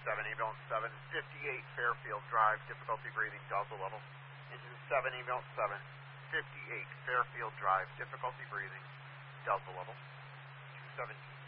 7, ambulance 7, 58 Fairfield Drive, difficulty breathing, Delta level. Engine 7, ambulance 7, 58 Fairfield Drive, difficulty breathing, Delta level. 217.